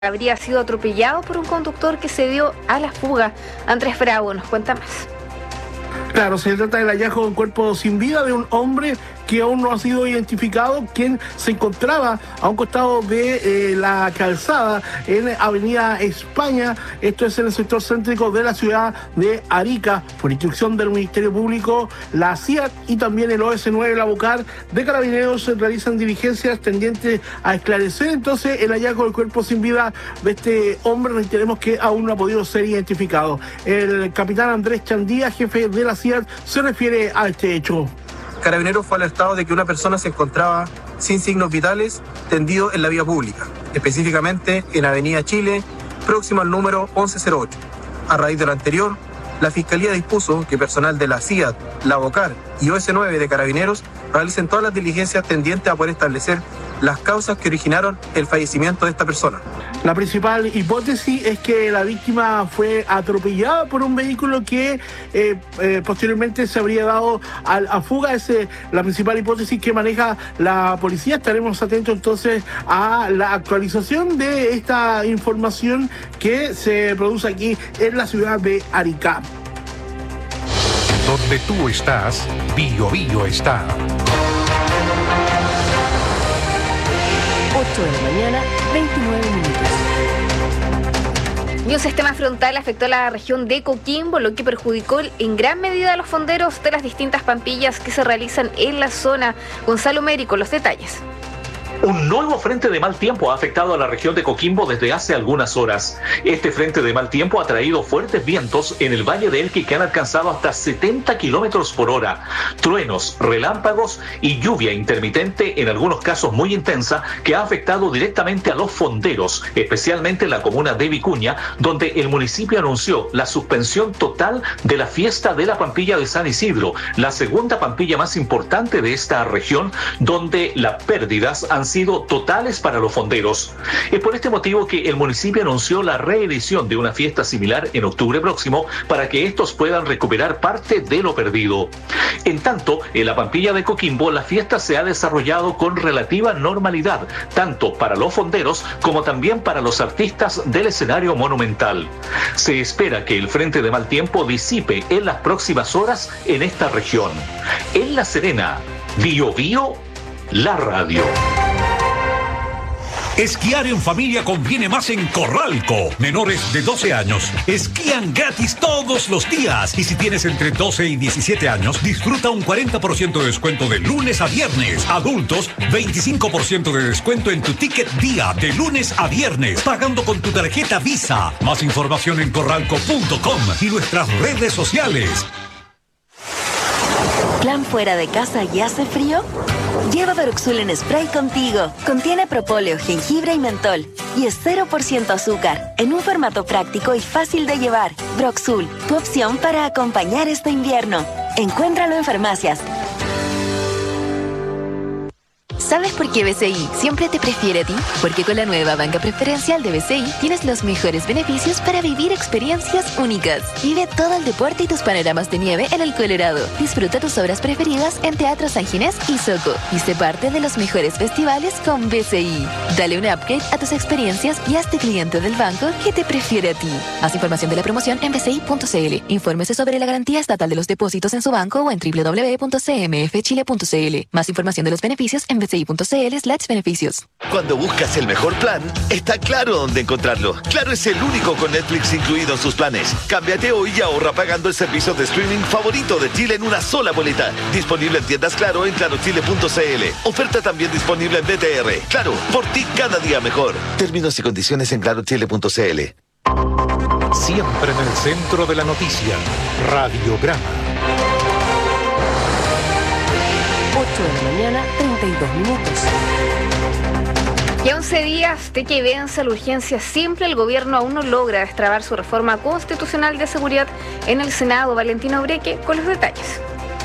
habría sido atropellado por un conductor que se dio a la fuga. Andrés Bravo nos cuenta más. Claro, se trata del hallazgo de un cuerpo sin vida de un hombre que aún no ha sido identificado, quien se encontraba a un costado de la calzada en Avenida España. Esto es en el sector céntrico de la ciudad de Arica. Por instrucción del Ministerio Público, la CIAT y también el OS9, la Bocar de Carabineros realizan diligencias tendientes a esclarecer entonces el hallazgo del cuerpo sin vida de este hombre. Reiteremos que aún no ha podido ser identificado. El capitán Andrés Chandía, jefe de la CIAT, se refiere a este hecho. Carabineros fue alertado de que una persona se encontraba sin signos vitales tendido en la vía pública, específicamente en Avenida Chile, próximo al número 1108. A raíz de lo anterior, la Fiscalía dispuso que personal de la CIAT, la Bocar y OS9 de Carabineros realicen todas las diligencias tendientes a poder establecer las causas que originaron el fallecimiento de esta persona. La principal hipótesis es que la víctima fue atropellada por un vehículo que posteriormente se habría dado a fuga. Es la principal hipótesis que maneja la policía. Estaremos atentos entonces a la actualización de esta información que se produce aquí en la ciudad de Arica. Donde tú estás, Bio Bio está. 8 de la mañana, 29 minutos. Y un sistema frontal afectó a la región de Coquimbo, lo que perjudicó en gran medida a los fonderos de las distintas pampillas que se realizan en la zona. Gonzalo Meri con los detalles. Un nuevo frente de mal tiempo ha afectado a la región de Coquimbo desde hace algunas horas. Este frente de mal tiempo ha traído fuertes vientos en el Valle de Elqui que han alcanzado hasta 70 kilómetros por hora, truenos, relámpagos y lluvia intermitente, en algunos casos muy intensa, que ha afectado directamente a los fonderos, especialmente en la comuna de Vicuña, donde el municipio anunció la suspensión total de la fiesta de la Pampilla de San Isidro, la segunda pampilla más importante de esta región, donde las pérdidas han sido totales para los fonderos. Es por este motivo que el municipio anunció la reedición de una fiesta similar en octubre próximo para que estos puedan recuperar parte de lo perdido. En tanto, en la Pampilla de Coquimbo, la fiesta se ha desarrollado con relativa normalidad, tanto para los fonderos como también para los artistas del escenario monumental. Se espera que el frente de mal tiempo disipe en las próximas horas en esta región. En La Serena, Bio Bio, la radio. Esquiar en familia conviene más en Corralco. Menores de 12 años esquían gratis todos los días. Y si tienes entre 12 y 17 años, disfruta un 40% de descuento de lunes a viernes. Adultos, 25% de descuento en tu ticket día de lunes a viernes, pagando con tu tarjeta Visa. Más información en corralco.com y nuestras redes sociales. ¿Plan fuera de casa y hace frío? Lleva Broxul en spray contigo. Contiene propóleo, jengibre y mentol. Y es 0% azúcar, en un formato práctico y fácil de llevar. Broxul, tu opción para acompañar este invierno. Encuéntralo en farmacias. ¿Sabes por qué BCI siempre te prefiere a ti? Porque con la nueva banca preferencial de BCI tienes los mejores beneficios para vivir experiencias únicas. Vive todo el deporte y tus panoramas de nieve en el Colorado. Disfruta tus obras preferidas en Teatro San Ginés y Soco. Y sé parte de los mejores festivales con BCI. Dale un upgrade a tus experiencias y hazte cliente del banco que te prefiere a ti. Más información de la promoción en bci.cl. Infórmese sobre la garantía estatal de los depósitos en su banco o en www.cmfchile.cl. Más información de los beneficios en bci.cl/beneficios. Cuando buscas el mejor plan, está claro dónde encontrarlo. Claro es el único con Netflix incluido en sus planes. Cámbiate hoy y ahorra pagando el servicio de streaming favorito de Chile en una sola boleta. Disponible en tiendas Claro en clarochile.cl. Oferta también disponible en BTR. Claro, por ti cada día mejor. Términos y condiciones en clarochile.cl. Siempre en el centro de la noticia, Radiograma. 8 de la mañana, 32 minutos. Y a 11 días de que vence la urgencia simple, el gobierno aún no logra destrabar su reforma constitucional de seguridad en el Senado. Valentina Obreque con los detalles.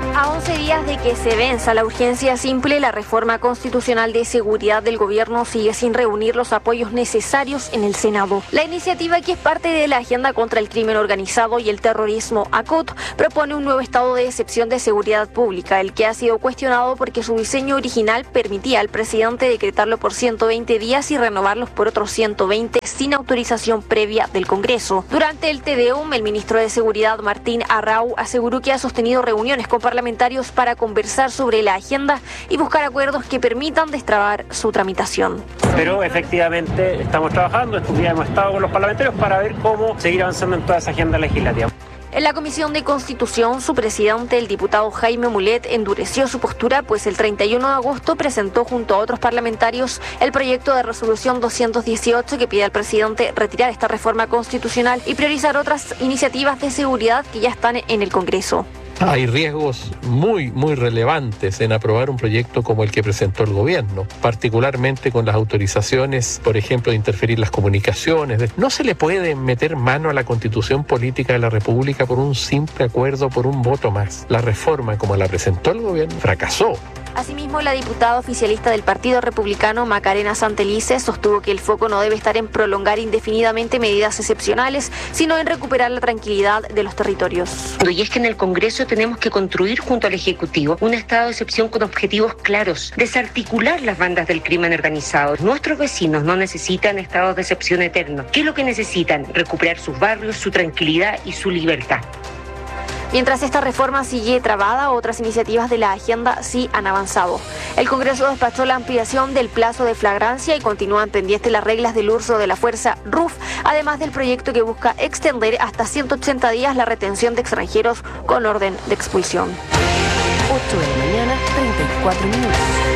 A 11 días de que se venza la urgencia simple, la reforma constitucional de seguridad del gobierno sigue sin reunir los apoyos necesarios en el Senado. La iniciativa, que es parte de la agenda contra el crimen organizado y el terrorismo ACOT, propone un nuevo estado de excepción de seguridad pública, el que ha sido cuestionado porque su diseño original permitía al presidente decretarlo por 120 días y renovarlos por otros 120 sin autorización previa del Congreso. Durante el TDUM, el ministro de Seguridad, Martín Arrau, aseguró que ha sostenido reuniones con parlamentarios para conversar sobre la agenda y buscar acuerdos que permitan destrabar su tramitación. Pero efectivamente estamos trabajando, estos días hemos estado con los parlamentarios para ver cómo seguir avanzando en toda esa agenda legislativa. En la Comisión de Constitución, su presidente, el diputado Jaime Mulet, endureció su postura, pues el 31 de agosto presentó junto a otros parlamentarios el proyecto de resolución 218 que pide al presidente retirar esta reforma constitucional y priorizar otras iniciativas de seguridad que ya están en el Congreso. Hay riesgos muy relevantes en aprobar un proyecto como el que presentó el gobierno, particularmente con las autorizaciones, por ejemplo, de interferir las comunicaciones. No se le puede meter mano a la Constitución Política de la República por un simple acuerdo, por un voto más. La reforma, como la presentó el gobierno, fracasó. Asimismo, la diputada oficialista del Partido Republicano, Macarena Santelice, sostuvo que el foco no debe estar en prolongar indefinidamente medidas excepcionales, sino en recuperar la tranquilidad de los territorios. Y es que en el Congreso tenemos que construir junto al Ejecutivo un estado de excepción con objetivos claros, desarticular las bandas del crimen organizado. Nuestros vecinos no necesitan estados de excepción eternos. ¿Qué es lo que necesitan? Recuperar sus barrios, su tranquilidad y su libertad. Mientras esta reforma sigue trabada, otras iniciativas de la agenda sí han avanzado. El Congreso despachó la ampliación del plazo de flagrancia y continúan pendientes las reglas del uso de la fuerza RUF, además del proyecto que busca extender hasta 180 días la retención de extranjeros con orden de expulsión. 8 de la mañana, 34 minutos.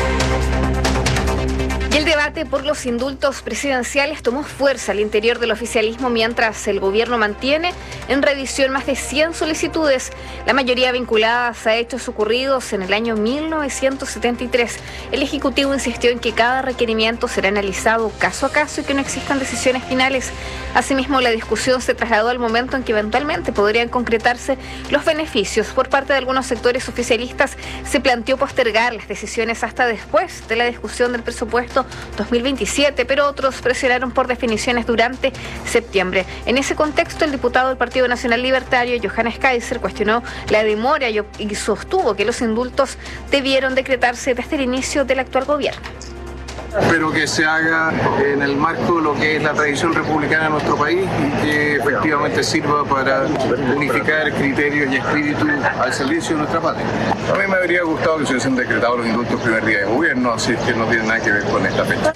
Y el debate por los indultos presidenciales tomó fuerza al interior del oficialismo mientras el gobierno mantiene en revisión más de 100 solicitudes, la mayoría vinculadas a hechos ocurridos en el año 1973. El Ejecutivo insistió en que cada requerimiento será analizado caso a caso y que no existan decisiones finales. Asimismo, la discusión se trasladó al momento en que eventualmente podrían concretarse los beneficios. Por parte de algunos sectores oficialistas se planteó postergar las decisiones hasta después de la discusión del presupuesto 2027, pero otros presionaron por definiciones durante septiembre. En ese contexto, el diputado del Partido Nacional Libertario, Johannes Kaiser, cuestionó la demora y sostuvo que los indultos debieron decretarse desde el inicio del actual gobierno. Espero que se haga en el marco de lo que es la tradición republicana de nuestro país y que efectivamente sirva para unificar criterios y espíritu al servicio de nuestra patria. A mí me habría gustado que se hubiesen decretado los indultos el primer día de gobierno, así es que no tiene nada que ver con esta fecha.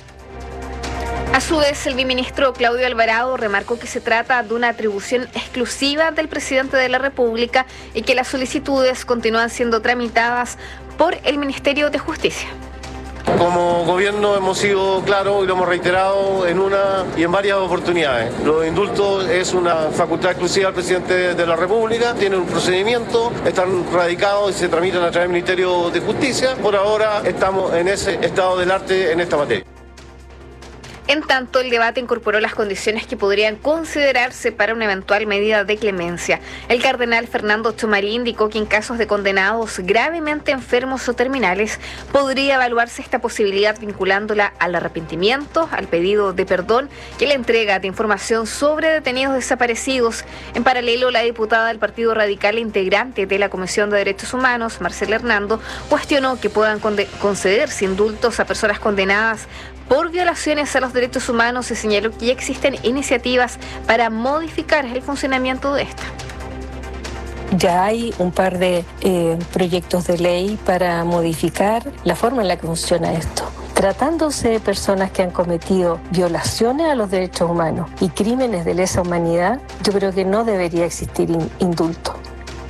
A su vez, el viceministro Claudio Alvarado remarcó que se trata de una atribución exclusiva del presidente de la República y que las solicitudes continúan siendo tramitadas por el Ministerio de Justicia. Como gobierno hemos sido claros y lo hemos reiterado en una y en varias oportunidades. Los indultos es una facultad exclusiva del presidente de la República, tienen un procedimiento, están radicados y se tramitan a través del Ministerio de Justicia. Por ahora estamos en ese estado del arte en esta materia. En tanto, el debate incorporó las condiciones que podrían considerarse para una eventual medida de clemencia. El cardenal Fernando Chomarí indicó que en casos de condenados gravemente enfermos o terminales podría evaluarse esta posibilidad vinculándola al arrepentimiento, al pedido de perdón y a la entrega de información sobre detenidos desaparecidos. En paralelo, la diputada del Partido Radical integrante de la Comisión de Derechos Humanos, Marcela Hernando, cuestionó que puedan concederse indultos a personas condenadas por violaciones a los derechos humanos y señaló que ya existen iniciativas para modificar el funcionamiento de esta. Ya hay un par de proyectos de ley para modificar la forma en la que funciona esto. Tratándose de personas que han cometido violaciones a los derechos humanos y crímenes de lesa humanidad, yo creo que no debería existir indulto.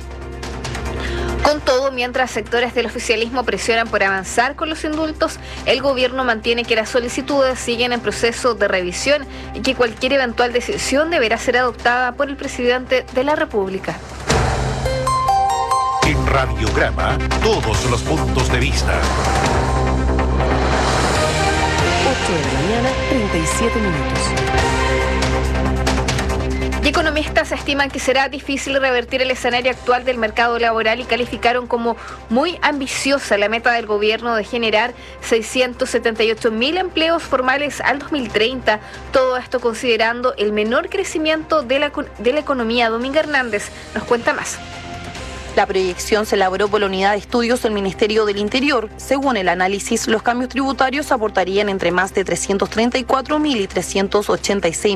Con todo, mientras sectores del oficialismo presionan por avanzar con los indultos, el gobierno mantiene que las solicitudes siguen en proceso de revisión y que cualquier eventual decisión deberá ser adoptada por el presidente de la República. En Radiograma, todos los puntos de vista. 8 de la mañana, 37 minutos. Y economistas estiman que será difícil revertir el escenario actual del mercado laboral y calificaron como muy ambiciosa la meta del gobierno de generar 678.000 empleos formales al 2030. Todo esto considerando el menor crecimiento de la economía. Dominga Hernández nos cuenta más. La proyección se elaboró por la Unidad de Estudios del Ministerio del Interior. Según el análisis, los cambios tributarios aportarían entre más de 334.000 y 386